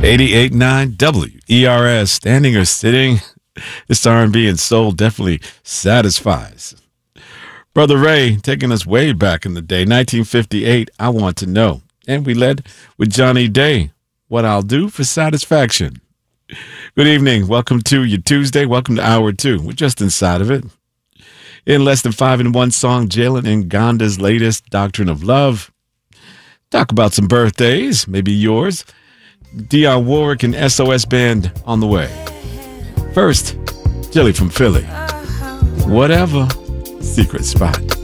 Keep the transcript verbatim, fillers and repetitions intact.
eighty-eight point nine W E R S, standing or sitting, this R and B and soul definitely satisfies. Brother Ray taking us way back in the day, nineteen fifty-eight, I Want to Know. And we led with Johnny Day, What I'll Do for Satisfaction. Good evening. Welcome to your Tuesday. Welcome to hour two. We're just inside of it. In less than five in one song, Jalen Nganda's latest, Doctrine of Love. Talk about some birthdays, maybe yours. Dionne Warwick and S O S Band on the way. First, Jilly from Philly. Whatever. Secret Spot.